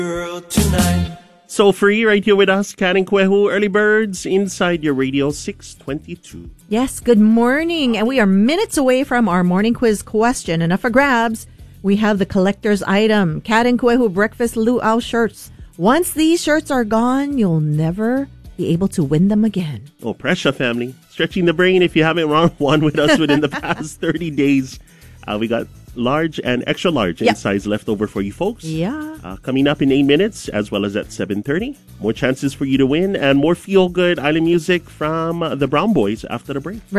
So free right here with us, Kat and Kwehu, Early Birds, inside your radio 622. Yes, good morning. And we are minutes away from our morning quiz question. And up for grabs, we have the collector's item, Kat and Kwehu Breakfast Luau shirts. Once these shirts are gone, you'll never be able to win them again. Oh, pressure, family. Stretching the brain if you haven't won with us within the past 30 days. We got large and extra large in size left over for you folks. Yeah. Coming up in 8 minutes, as well as at 7:30. More chances for you to win and more feel-good island music from the Brown Boys after the break.